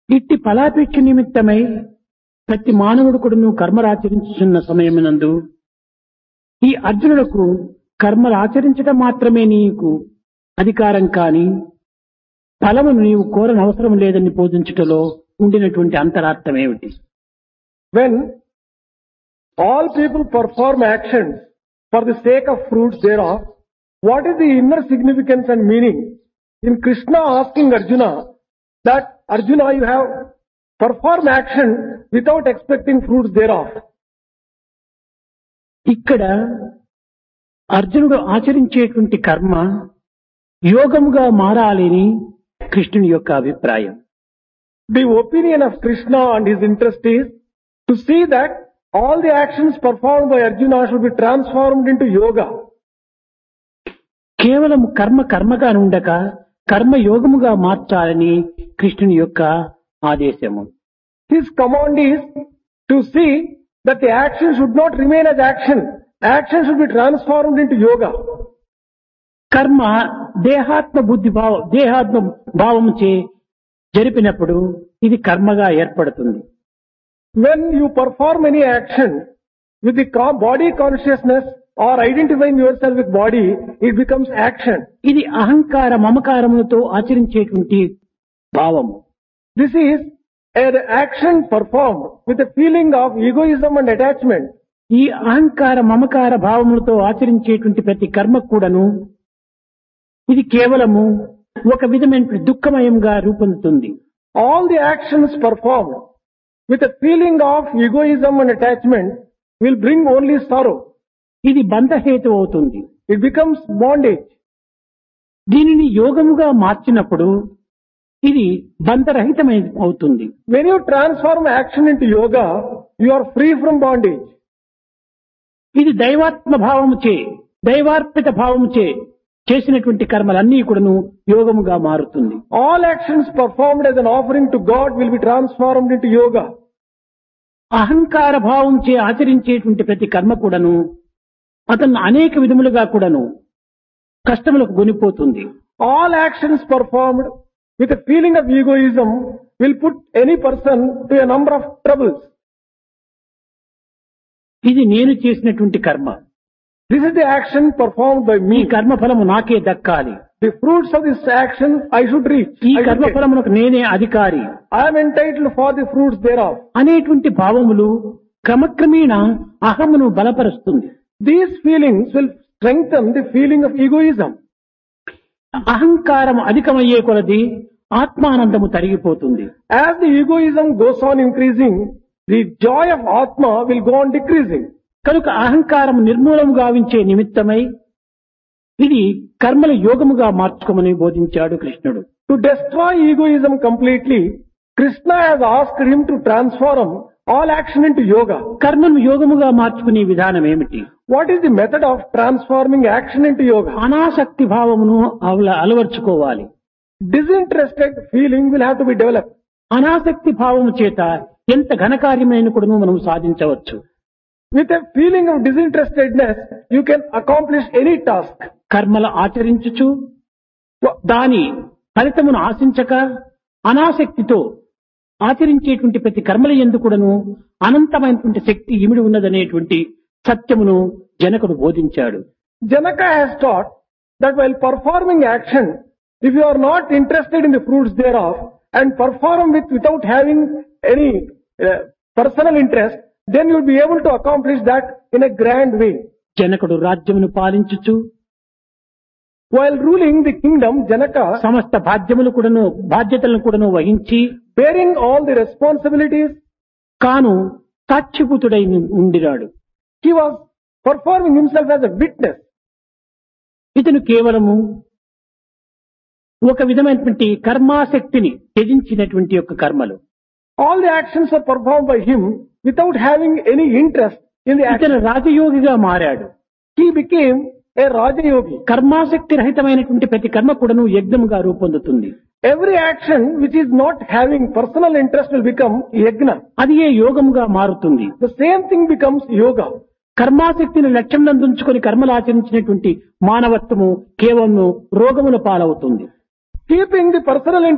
ఇట్టి ఫలాపేక్ష నిమిత్తమై ప్రతి మానవుడు కూడాను కర్మలాచరించుతున్న సమయమునందు ఈ అర్జునులకు కర్మలు ఆచరించడం మాత్రమే నీకు అధికారం కాని ఫలమును నీవు కోరనవసరం లేదని బోధించుటలో ఉండినటువంటి అంతరార్థం ఏమిటి? When all people perform actions for the sake of fruits thereof, what is the inner significance and meaning in Krishna asking Arjuna that Arjuna, you have performed action without expecting fruits thereof? ఇక్కడ అర్జునుడు ఆచరించేటువంటి కర్మ యోగముగా మారాలని కృష్ణుని యొక్క అభిప్రాయం. The opinion of Krishna and his interest is to see that all the actions performed by Arjuna should be transformed into yoga. కేవలం కర్మగా ఉండక కర్మ యోగముగా మార్చాలని కృష్ణుని యొక్క ఆదేశము. His command is to see that the action should not remain as action. Action should be transformed into yoga. కర్మ దేహాత్మ భావముచే జరిపినప్పుడు ఇది కర్మగా ఏర్పడుతుంది. When you perform any action with the body consciousness or identifying yourself with body, it becomes action. ఇది అహంకార మమకారములతో ఆచరించేటువంటి భావము. This is an action performed with a feeling of egoism and attachment. ఈ అహంకార మమకార భావములతో ఆచరించేటువంటి ప్రతి కర్మ కూడాను ఇది కేవలము ఒక విధమైన దుఃఖమయంగా రూపొందుతుంది. All the actions performed with a feeling of egoism and attachment will bring only sorrow. ఇది బంధహేతు అవుతుంది. It becomes bondage. దీనిని యోగముగా మార్చినప్పుడు ఇది బంధరహితమై అవుతుంది. When you transform action into yoga, you are free from bondage. ఇది దైవాత్మ భావముచే దైవార్పిత భావముచే చేసినటువంటి కర్మలన్నీ కూడాను యోగముగా మారుతుంది. All actions performed as an offering to God will be transformed into yoga. అహంకార భావంచే ఆచరించేటువంటి ప్రతి కర్మ కూడాను అతను అనేక విధములుగా కూడాను కష్టములకు గునిపోతుంది. All actions performed with a feeling of egoism will put any person to a number of troubles. ఇది నేను చేసినటువంటి కర్మ. This is the action performed by me. ఈ కర్మ ఫలము నాకే దక్కాలి. The fruits of this action I should reach. ఈ కర్మ ఫలమునకు నేనే అధికారి. I am entitled for the fruits thereof. అనేటువంటి భావములు క్రమక్రమేణా అహమును బలపరుస్తుంది. These feelings will strengthen the feeling of egoism. అహంకారం అధికమయ్యే కొలది ఆత్మానందము తరిగిపోతుంది. As the egoism goes on increasing, the joy of Atma will go on decreasing. కనుక అహంకారం నిర్మూలము గావించే నిమిత్తమై ఇది కర్మల యోగముగా మార్చుకోమని బోధించాడు కృష్ణుడు. To destroy egoism completely, Krishna has asked him to transform all action into yoga. కర్మను యోగముగా మార్చుకునే విధానం ఏమిటి? What is the method of transforming action into yoga? అనాసక్తి భావమును అలవర్చుకోవాలి. Disinterested feeling will have to be developed. అనాసక్తి భావము చేత ఎంత ఘనకార్యమైన కూడా మనం సాధించవచ్చు. With a feeling of disinterestedness, you can accomplish any task. కర్మల ఆచరించుచు దాని ఫలితమును ఆశించక అనాసక్తితో ఆచరించేటువంటి ప్రతి కర్మల యందు కూడాను అనంతమైనటువంటి శక్తి ఇమిడి ఉన్నదనేటువంటి సత్యమును జనకుడు బోధించాడు. Janaka has taught that while performing action, if you are not interested in the fruits thereof and perform without having any personal interest, then you will be able to accomplish that in a grand way. జనకుడు రాజ్యమును పాలించుచు While ruling the kingdom, Janaka, సమస్త బాధ్యతలను కూడాను వహించి bearing all the responsibilities, కాను సాక్షిభూతుడై ఉండిరాడు. he was performing himself as a witness. ఇతను కేవలము ఒక విధమైనటువంటి కర్మాసక్తిని త్యజించినటువంటి యొక్క కర్మలు. All the actions were performed by him without having any interest in the action. ఇతను రాజయోగిగా మారాడు. He became a Rajayogi. కర్మాసక్తి రహితమైనటువంటి ప్రతి కర్మ కూడాను యజ్ఞముగా రూపొందుతుంది. Every action which is not having personal interest will become yajna. అది ఏ యోగముగా మారుతుంది. The same thing becomes yoga. కర్మాసక్తిని లక్ష్యం నందుంచుకొని కర్మలు ఆచరించినటువంటి మానవత్వము కేవలం రోగముల పాలవుతుంది. Keeping the personal